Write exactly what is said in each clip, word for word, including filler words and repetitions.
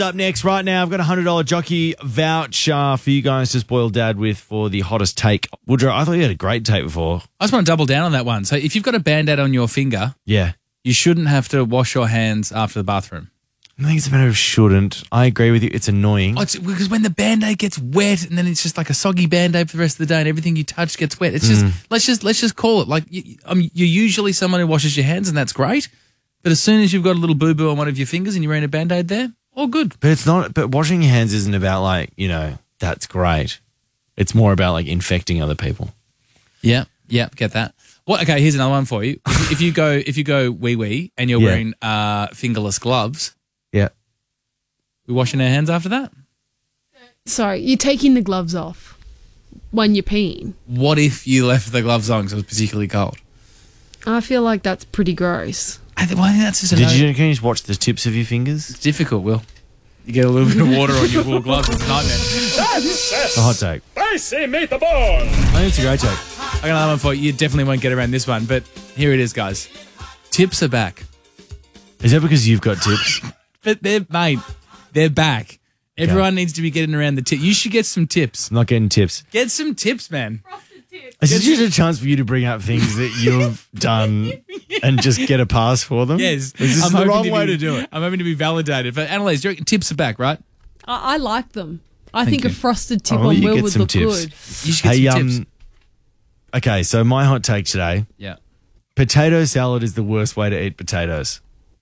Up next right now, I've got a one hundred dollars jockey voucher for you guys to spoil Dad with for the hottest take. Woodrow, I thought you had a great take before. I just want to double down on that one. So if you've got a Band-Aid on your finger, Yeah. you shouldn't have to wash your hands after the bathroom. I think it's a matter of shouldn't. I agree with you. It's annoying. Oh, it's because when the Band-Aid gets wet and then it's just like a soggy Band-Aid for the rest of the day and everything you touch gets wet. It's just, let's just let's just call it. Like, you, um, you're usually someone who washes your hands and that's great. But as soon as you've got a little boo-boo on one of your fingers and you're wearing a Band-Aid there, all good. But it's not, but washing your hands isn't about like, you know, that's great. It's more about like infecting other people. Yeah, yeah, get that. What? Okay, here's another one for you. If, if you go, if you go wee wee and you're Yeah. wearing uh, fingerless gloves, Yeah. we washing our hands after that. Sorry, you're taking the gloves off when you're peeing. What if you left the gloves on because it was particularly cold? I feel like that's pretty gross. I think, well, I think that's just a Did no- you, can you just watch the tips of your fingers? It's difficult, Will. You get a little bit of water on your wool gloves. It's a nightmare. It's a hot take. Spicy meatball. I think it's a great take. I got another one for you. You definitely won't get around this one, but here it is, guys. Tips are back. Is that because you've got tips? But they're, mate, they're back. Everyone needs to be getting around the tip. You should get some tips. I'm not getting tips. Get some tips, man. Is this just a chance for you to bring up things that you've done and just get a pass for them? Yes. Is this I'm the hoping wrong to way be- to do it? I'm hoping to be validated. But Annalise, do you reckon tips are back, right? I, I like them. I Thank think you. a frosted tip Oh, on you Will get would some look tips. good. You should get Hey, some um, tips. okay, so my hot take today, Yeah. potato salad is the worst way to eat potatoes.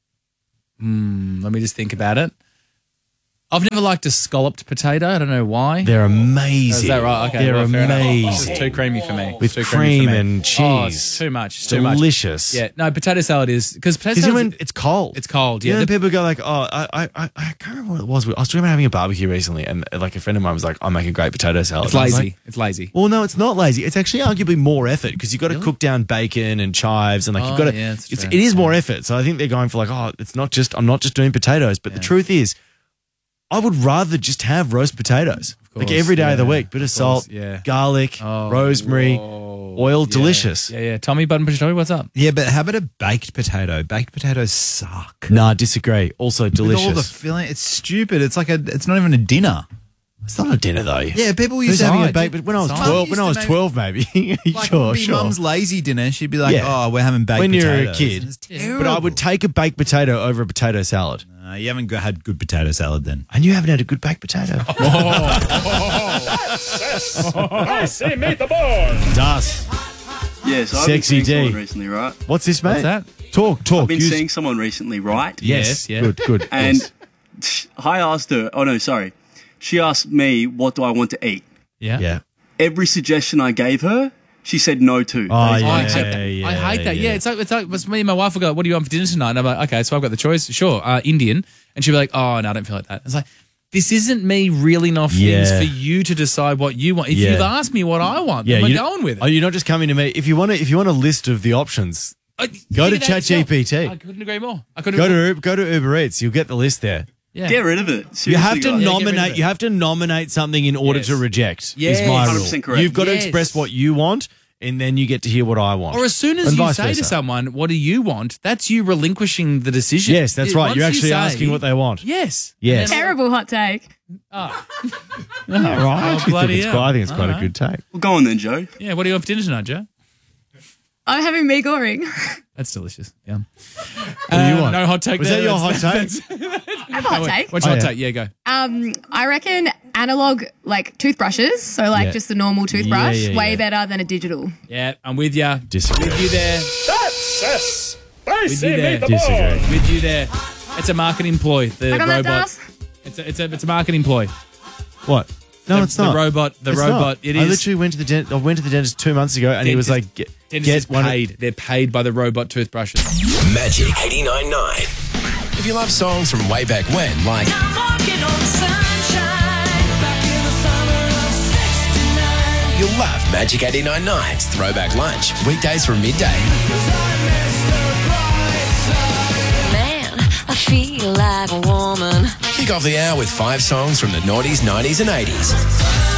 Mm, let me just think about it. I've never liked a scalloped potato. I don't know why. They're amazing. Is that right? Okay, They're well, fair enough. amazing. It's too creamy for me. With Too creamy cream for me. and Oh, cheese. it's too much. It's It's too much. delicious. Yeah, no, potato salad is because potato Because salad. when it's cold. It's cold, You yeah. know, The- people go like, oh, I, I, I, I can't remember what it was. I was talking about having a barbecue recently, and like a friend of mine was like, I make a great potato salad. It's And I was lazy. like, It's lazy. well, no, it's not lazy. It's actually arguably more effort because you've got to Really? cook down bacon and chives and like Oh, you've got to. yeah, that's it's, true. it is more effort. So I think they're going for like, oh, it's not just. I'm not just doing potatoes, but the truth is, I would rather just have roast potatoes like course, every day of the yeah, week. Bit of, of salt, course, yeah. garlic, Oh, rosemary, whoa. oil, Yeah. delicious. Yeah, yeah. Tommy Button Potato, what's up? Yeah, but how about a baked potato? Baked potatoes suck. Nah, disagree. Also delicious. With all the filling, it's stupid. It's like a. It's not even a dinner. It's not a dinner though. Yeah, people Who's used to having a have baked? But when I was Mum twelve, used when I to was make- twelve, maybe. Like, sure, it would be sure. mum's lazy dinner. She'd be like, Yeah. "Oh, we're having baked When you're a potatoes." kid. It's But terrible. I would take a baked potato over a potato salad. Uh, you haven't got, had good potato salad then. And you haven't had a good baked potato. Spicy meatball. Das. Yes, I've Sexy been seeing D. someone recently, right? What's this, mate? What's that? Talk, talk. I've been Use- seeing someone recently, right? Yes, Yes, yeah. Good, good. And yes. I asked her, oh no, sorry. She asked me, what do I want to eat? Yeah. Yeah. Every suggestion I gave her, she said no to. Oh, I yeah, hate that. yeah, I hate that. Yeah, yeah. it's like it's like it's me and my wife will go, "What do you want for dinner tonight?" And I'm like, "Okay, so I've got the choice. Sure, uh, Indian." And she'll be like, "Oh no, I don't feel like that." It's like this isn't me reeling off things Yeah. for you to decide what you want. If Yeah. you've asked me what I want, Yeah, then we're you- going with it. Oh, you're not just coming to me. If you want to, if you want a list of the options, I- go figure to that yourself. ChatGPT. I couldn't agree more. I couldn't Go to agree- Uber, go to Uber Eats. You'll get the list there. yeah. Get rid of it. Seriously, You have to guys. get rid of nominate. it. You have to nominate something in order Yes. to reject. Yes. Is my one hundred rule. percent correct. You've got to Yes. express what you want, and then you get to hear what I want. Or as soon as And you vice say versa. to someone, "What do you want?" That's you relinquishing the decision. Yes, that's It- right. once You're you actually say- asking what they want. Yes. Yes. Terrible hot take. All right. Oh, I, actually bloody think it's hell. quite, I think it's quite All a right. good take. Well, go on then, Joe. Yeah. What do you want for dinner tonight, Joe? I'm having mee goreng. That's delicious. Yeah. What do you Uh, want? No hot take. Was there. that your hot That's- take? I have a hot take. What's Oh, your hot yeah. take? Yeah, go. Um, I reckon analog like toothbrushes, so like Yeah. just a normal toothbrush, Yeah, yeah, way yeah. better than a digital. Yeah, I'm with you. Disagree. With you there. That's a spicy With you there. meatball. Disagree. With you there. It's a marketing ploy. The Back on that, robot. Das? It's a, it's a it's a marketing ploy. What? No, the, it's not. The robot. The It's robot. not. It I is. literally went to the dent- I went to the dentist two months ago, and he was like, Dentist- "Get, Dentists get one." of- paid. They're paid by the robot toothbrushes. Magic eighty-nine point nine. If you love songs from way back when, like I'm walking on sunshine back in the summer of sixty-nine. you'll love Magic eighty-nine point nine's Throwback Lunch, weekdays from midday. Man, I feel like a woman. Kick off the hour with five songs from the noughties, nineties and eighties.